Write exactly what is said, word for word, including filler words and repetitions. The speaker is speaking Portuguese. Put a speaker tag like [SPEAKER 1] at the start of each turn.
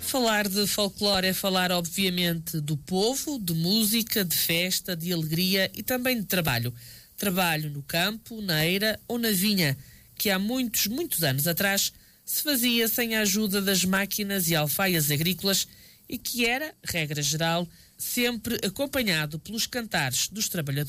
[SPEAKER 1] Falar de folclore é falar, obviamente, do povo, de música, de festa, de alegria e também de trabalho. Trabalho no campo, na eira ou na vinha, que há muitos, muitos anos atrás se fazia sem a ajuda das máquinas e alfaias agrícolas e que era, regra geral, sempre acompanhado pelos cantares dos trabalhadores.